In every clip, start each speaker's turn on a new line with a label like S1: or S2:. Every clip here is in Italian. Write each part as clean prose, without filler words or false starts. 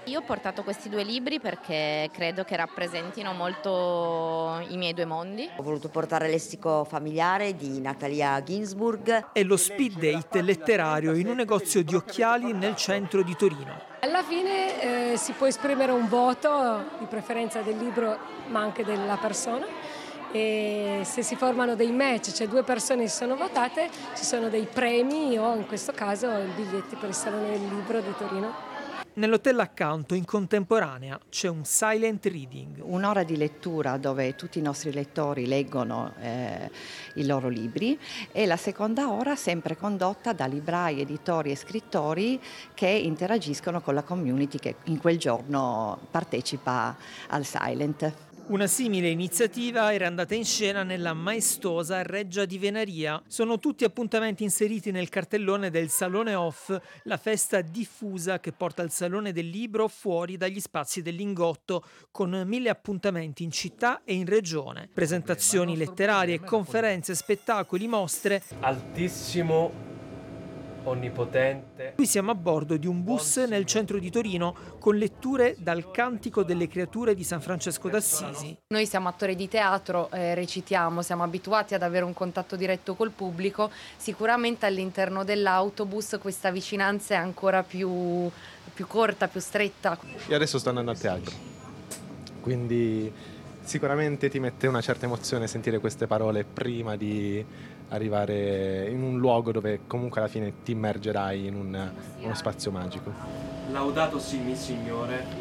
S1: Io ho portato questi 2 libri perché credo che rappresentino molto i miei 2 mondi.
S2: Ho voluto portare Lessico familiare di Natalia Ginsburg.
S3: È lo speed date letterario in un negozio di occhiali nel centro di Torino.
S4: Alla fine si può esprimere un voto, di preferenza del libro ma anche della persona, e se si formano dei match, cioè 2 persone si sono votate, ci sono dei premi o in questo caso i biglietti per il Salone del Libro di Torino.
S3: Nell'hotel accanto, in contemporanea, c'è un silent reading.
S5: Un'ora di lettura dove tutti i nostri lettori leggono i loro libri, e la seconda ora sempre condotta da librai, editori e scrittori che interagiscono con la community che in quel giorno partecipa al silent.
S3: Una simile iniziativa era andata in scena nella maestosa Reggia di Venaria. Sono tutti appuntamenti inseriti nel cartellone del Salone Off, la festa diffusa che porta il Salone del Libro fuori dagli spazi del Lingotto, con 1000 appuntamenti in città e in regione. Presentazioni letterarie, conferenze, spettacoli, mostre.
S6: Altissimo, onnipotente.
S3: Qui siamo a bordo di un bus nel centro di Torino con letture dal Cantico delle Creature di San Francesco d'Assisi.
S7: Noi siamo attori di teatro, recitiamo, siamo abituati ad avere un contatto diretto col pubblico. Sicuramente all'interno dell'autobus questa vicinanza è ancora più corta, più stretta.
S8: Io adesso sto andando a teatro, quindi sicuramente ti mette una certa emozione sentire queste parole prima di arrivare in un luogo dove comunque alla fine ti immergerai in uno spazio magico.
S6: Laudato sì, mi signore.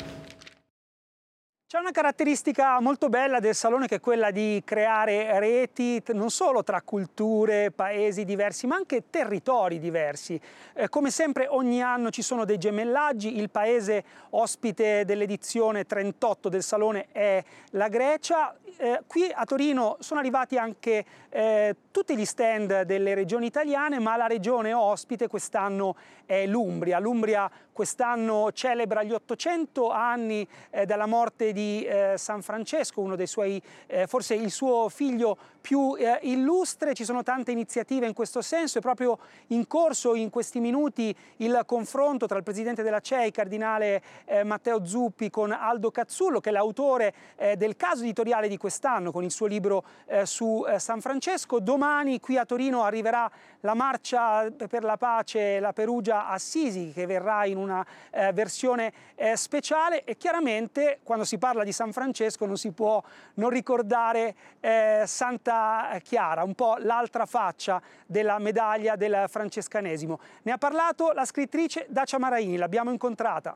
S9: C'è una caratteristica molto bella del Salone che è quella di creare reti non solo tra culture, paesi diversi, ma anche territori diversi. Come sempre ogni anno ci sono dei gemellaggi, il paese ospite dell'edizione 38 del Salone è la Grecia. Qui a Torino sono arrivati anche tutti gli stand delle regioni italiane, ma la regione ospite quest'anno è l'Umbria. L'Umbria quest'anno celebra gli 800 anni dalla morte di San Francesco, uno dei suoi, forse il suo figlio più illustre. Ci sono tante iniziative in questo senso, è proprio in corso in questi minuti il confronto tra il presidente della CEI, cardinale Matteo Zuppi, con Aldo Cazzullo, che è l'autore del caso editoriale di quest'anno con il suo libro su San Francesco. Domani qui a Torino arriverà la Marcia per la Pace, la Perugia-Assisi, che verrà in una versione speciale, e chiaramente quando si parla di San Francesco non si può non ricordare Santa Chiara, un po' l'altra faccia della medaglia del francescanesimo. Ne ha parlato la scrittrice Dacia Maraini, l'abbiamo incontrata.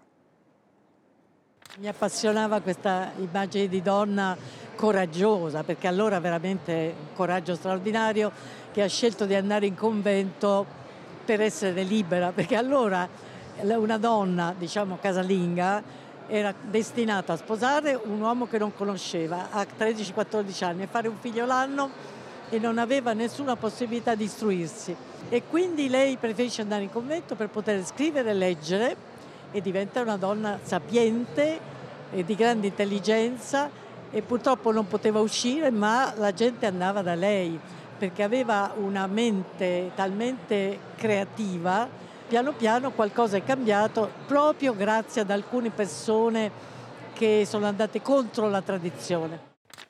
S10: Mi appassionava questa immagine di donna coraggiosa, perché allora veramente un coraggio straordinario, che ha scelto di andare in convento per essere libera, perché allora una donna, diciamo casalinga, era destinata a sposare un uomo che non conosceva a 13-14 anni e fare un figlio l'anno, e non aveva nessuna possibilità di istruirsi, e quindi lei preferisce andare in convento per poter scrivere e leggere, e diventa una donna sapiente e di grande intelligenza, e purtroppo non poteva uscire, ma la gente andava da lei perché aveva una mente talmente creativa. Piano piano qualcosa è cambiato proprio grazie ad alcune persone che sono andate contro la tradizione.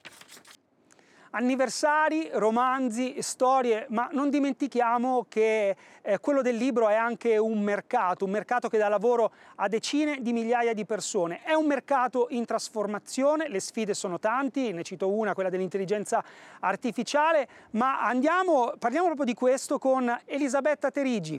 S9: Anniversari, romanzi, storie, ma non dimentichiamo che quello del libro è anche un mercato che dà lavoro a decine di migliaia di persone. È un mercato in trasformazione, le sfide sono tanti, ne cito una, quella dell'intelligenza artificiale, ma parliamo proprio di questo con Elisabetta Terigi.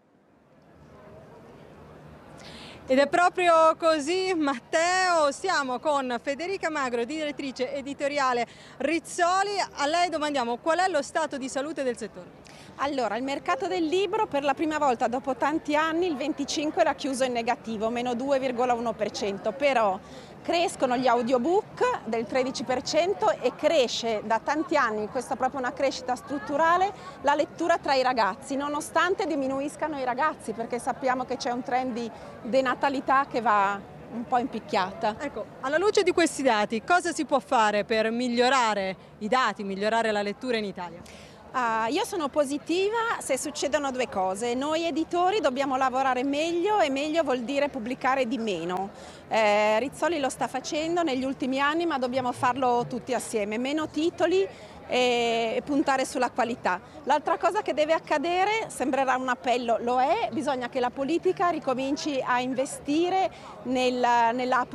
S11: Ed è proprio così, Matteo, siamo con Federica Magro, direttrice editoriale Rizzoli. A lei domandiamo qual è lo stato di salute del settore.
S12: Allora, il mercato del libro per la prima volta dopo tanti anni, il 25 era chiuso in negativo, meno 2,1%, però crescono gli audiobook del 13% e cresce da tanti anni, questa è proprio una crescita strutturale, la lettura tra i ragazzi, nonostante diminuiscano i ragazzi, perché sappiamo che c'è un trend di denatalità che va un po' impicchiata.
S11: Ecco, alla luce di questi dati, cosa si può fare per migliorare i dati, migliorare la lettura in Italia?
S12: Io sono positiva se succedono due cose. Noi editori dobbiamo lavorare meglio e meglio vuol dire pubblicare di meno. Rizzoli lo sta facendo negli ultimi anni, ma dobbiamo farlo tutti assieme. Meno titoli e puntare sulla qualità. L'altra cosa che deve accadere, sembrerà un appello, lo è, bisogna che la politica ricominci a investire nella